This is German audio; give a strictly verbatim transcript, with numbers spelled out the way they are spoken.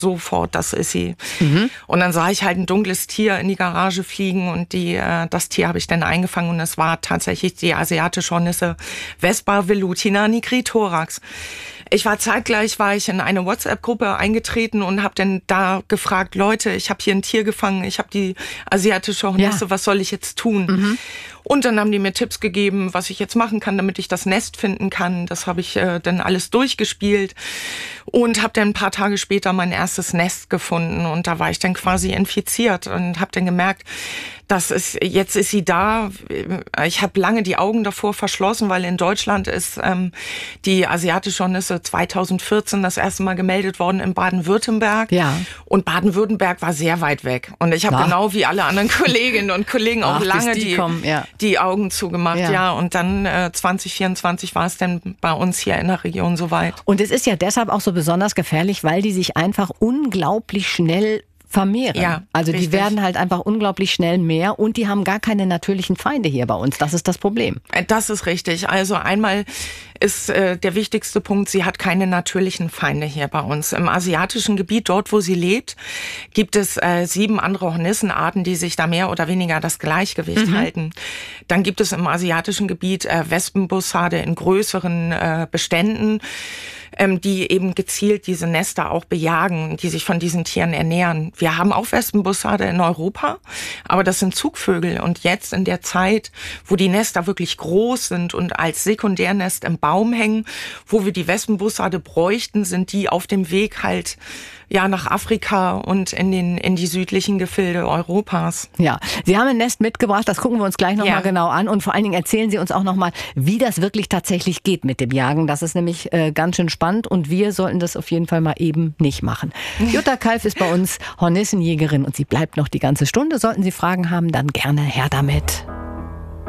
sofort, das ist sie. Mhm. Und dann sah ich halt ein dunkles Tier in die Garage fliegen und die, äh, das Tier habe ich dann eingefangen und es war tatsächlich die asiatische Hornisse Vespa velutina nigritorax. Ich war zeitgleich, war ich in eine WhatsApp-Gruppe eingetreten und habe dann da gefragt, Leute, ich habe hier ein Tier gefangen, ich habe die asiatische Hornisse, ja. was soll ich jetzt tun? Mhm. Und dann haben die mir Tipps gegeben, was ich jetzt machen kann, damit ich das Nest finden kann. Das habe ich äh, dann alles durchgespielt und habe dann ein paar Tage später mein erstes Nest gefunden. Und da war ich dann quasi infiziert und habe dann gemerkt, das ist, jetzt ist sie da. Ich habe lange die Augen davor verschlossen, weil in Deutschland ist ähm, die asiatische Hornisse zweitausendvierzehn das erste Mal gemeldet worden in Baden-Württemberg. Ja. Und Baden-Württemberg war sehr weit weg. Und ich habe genau wie alle anderen Kolleginnen und Kollegen auch Ach, lange die, die, kommen, ja. die Augen zugemacht. Ja. Ja. Und dann äh, zwanzig vierundzwanzig war es dann bei uns hier in der Region soweit. Und es ist ja deshalb auch so besonders gefährlich, weil die sich einfach unglaublich schnell vermehren. Ja, also richtig. Die werden halt einfach unglaublich schnell mehr und die haben gar keine natürlichen Feinde hier bei uns. Das ist das Problem. Das ist richtig. Also einmal ist äh, der wichtigste Punkt, sie hat keine natürlichen Feinde hier bei uns. Im asiatischen Gebiet, dort wo sie lebt, gibt es äh, sieben andere Hornissenarten, die sich da mehr oder weniger das Gleichgewicht mhm. halten. Dann gibt es im asiatischen Gebiet äh, Wespenbussarde in größeren äh, Beständen, ähm, die eben gezielt diese Nester auch bejagen, die sich von diesen Tieren ernähren. Wir haben auch Wespenbussarde in Europa, aber das sind Zugvögel. Und jetzt in der Zeit, wo die Nester wirklich groß sind und als Sekundärnest im Baum hängen, wo wir die Wespenbussarde bräuchten, sind die auf dem Weg halt ja nach Afrika und in den in die südlichen Gefilde Europas. Ja, Sie haben ein Nest mitgebracht, das gucken wir uns gleich nochmal Ja. mal genau an und vor allen Dingen erzählen Sie uns auch nochmal, wie das wirklich tatsächlich geht mit dem Jagen. Das ist nämlich äh, ganz schön spannend und wir sollten das auf jeden Fall mal eben nicht machen. Jutta Kalf ist bei uns Hornissenjägerin und sie bleibt noch die ganze Stunde. Sollten Sie Fragen haben, dann gerne her damit.